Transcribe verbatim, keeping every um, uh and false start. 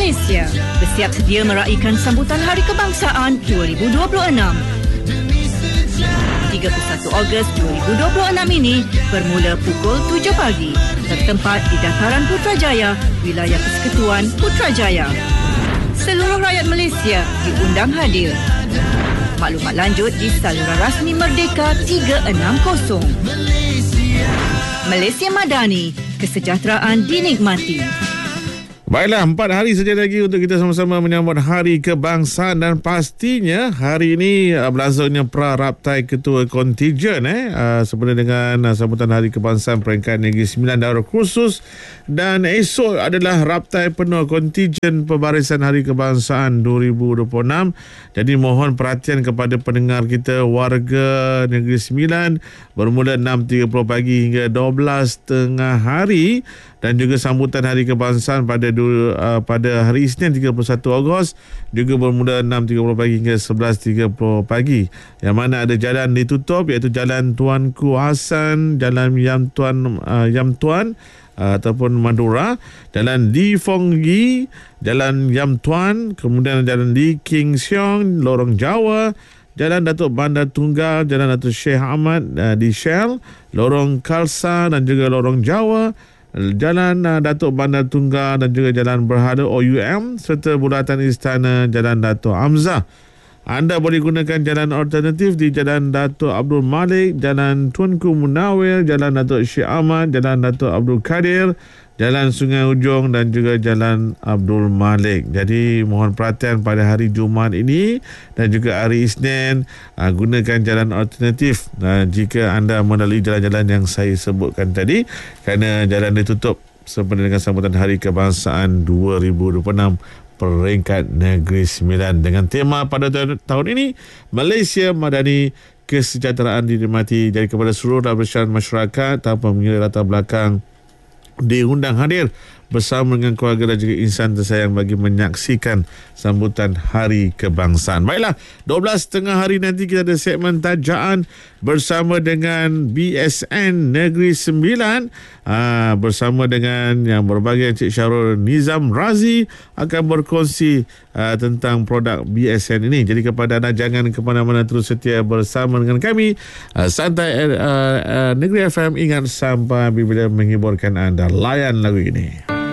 Malaysia bersiap sedia meraihkan sambutan Hari Kebangsaan dua ribu dua puluh enam. tiga puluh satu Ogos dua ribu dua puluh enam ini bermula pukul tujuh pagi bertempat di Dataran Putrajaya, Wilayah Persekutuan Putrajaya. Seluruh rakyat Malaysia diundang hadir. Maklumat lanjut di saluran rasmi Merdeka tiga enam kosong. Malaysia Madani, kesejahteraan dinikmati. Baiklah, empat hari saja lagi untuk kita sama-sama menyambut Hari Kebangsaan dan pastinya hari ini uh, berlangsungnya pra-raptai ketua kontijen eh uh, sempena dengan uh, sambutan Hari Kebangsaan peringkat Negeri Sembilan Daerah Khusus, dan esok adalah raptai penuh kontijen pembarisan Hari Kebangsaan dua ribu dua puluh enam. Jadi mohon perhatian kepada pendengar kita warga Negeri Sembilan bermula enam tiga puluh pagi hingga dua belas tengah hari, dan juga sambutan Hari Kebangsaan pada uh, pada hari Isnin tiga puluh satu Ogos juga bermula enam tiga puluh pagi hingga sebelas tiga puluh pagi. Yang mana ada jalan ditutup iaitu Jalan Tuanku Hassan, Jalan Yam Tuan uh, Yam Tuan uh, ataupun Madura, Jalan Li Fong Yi, Jalan Yam Tuan, kemudian Jalan Li King Siong, Lorong Jawa, Jalan Datuk Bandar Tunggal, Jalan Datuk Syekh Ahmad uh, di Shell, Lorong Khalsa dan juga Lorong Jawa, Jalan uh, Datuk Bandar Tunggal dan juga Jalan Berhada O U M, serta Bulatan Istana Jalan Datuk Hamzah. Anda boleh gunakan jalan alternatif di Jalan Datuk Abdul Malik, Jalan Tunku Munawir, Jalan Datuk Syekh Ahmad, Jalan Datuk Abdul Kadir, Jalan Sungai Ujong dan juga Jalan Abdul Malik. Jadi mohon perhatian pada hari Jumaat ini dan juga hari Isnin, uh, gunakan jalan alternatif uh, jika anda melalui jalan-jalan yang saya sebutkan tadi, kerana jalan ditutup sempena dengan sambutan Hari Kebangsaan dua ribu dua puluh enam peringkat Negeri Sembilan, dengan tema pada tahun ini Malaysia Madani, kesejahteraan dinikmati. Jadi kepada seluruh lapisan masyarakat tanpa mengira latar belakang diundang hadir bersama dengan keluarga dan juga insan tersayang bagi menyaksikan sambutan Hari Kebangsaan. Baiklah, dua belas tengah hari nanti kita ada segmen tajaan bersama dengan B S N Negeri Sembilan, aa, bersama dengan yang berbagai Encik Syarul Nizam Razi akan berkongsi aa, tentang produk B S N ini. Jadi kepada anda jangan ke mana-mana, terus setia bersama dengan kami. Aa, Santai aa, aa, Negeri F M, ingat sampai bila menghiburkan anda. Layan lagu ini.